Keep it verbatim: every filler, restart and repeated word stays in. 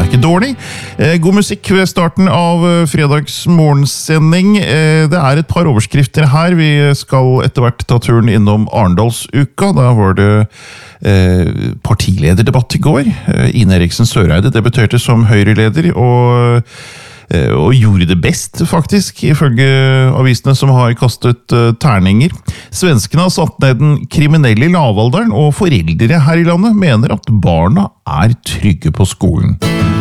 er ikke dårlig. God musikk ved starten av fredags morgensending. Det er et par overskrifter her. Vi skal etter hvert ta turen innom Arendalsuka. Da var det partilederdebatt i går. Ine Eriksen Søreide debuterte som Høyre-leder, og og gjorde det best, faktisk, ifølge avisene som har kastet terninger. Svenskene har satt ned den kriminelle i lavalderen, og foreldre her i landet mener at barna er trygge på skolen.